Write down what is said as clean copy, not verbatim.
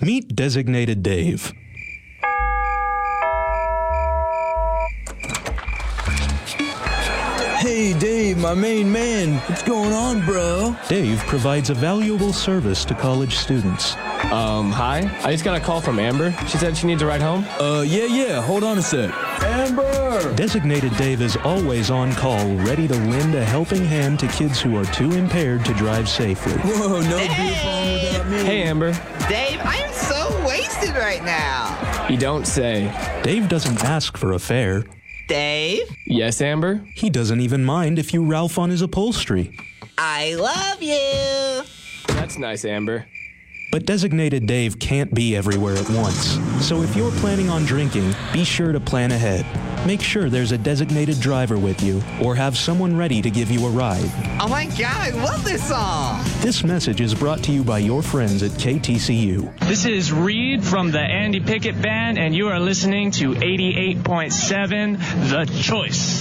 Meet Designated Dave. Hey, Dave, my main man. What's going on, bro? Dave provides a valuable service to college students. Hi. I just got a call from Amber. She said she needs a ride home. Yeah. Hold on a sec. Amber! Designated Dave is always on call, ready to lend a helping hand to kids who are too impaired to drive safely. Whoa, no beer phone without me. Hey, Amber. Dave, I am so wasted right now. You don't say. Dave doesn't ask for a fare. Dave, Yes, Amber? He doesn't even mind if you Ralph on his upholstery. I love you. That's nice, Amber. But Designated Dave can't be everywhere at once. So if you're planning on drinking, be sure to plan ahead. Make sure there's a designated driver with you, or have someone ready to give you a ride. Oh my God, I love this song. This message is brought to you by your friends at KTCU. This is Reed from the Andy Pickett Band, and you are listening to 88.7 The Choice.